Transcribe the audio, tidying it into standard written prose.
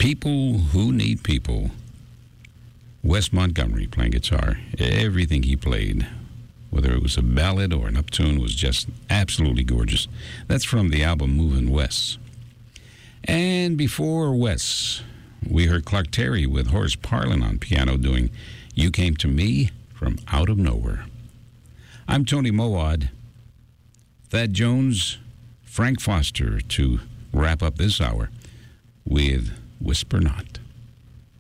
People Who Need People. Wes Montgomery playing guitar. Everything he played, whether it was a ballad or an uptune, was just absolutely gorgeous. That's from the album Movin' Wes. And before Wes, we heard Clark Terry with Horace Parlan on piano doing You Came to Me from Out of Nowhere. I'm Tony Mowad. Thad Jones, Frank Foster to wrap up this hour with Whisper Not.